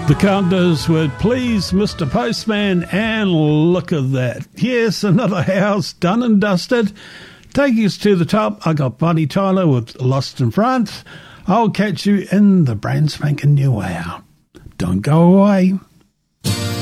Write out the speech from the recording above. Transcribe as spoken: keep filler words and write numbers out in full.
The Counters with Please Mister Postman, and look at that. Yes, another house done and dusted. Taking us to the top, I got Bonnie Tyler with Lost in France. I'll catch you in the brand spanking new hour. Don't go away.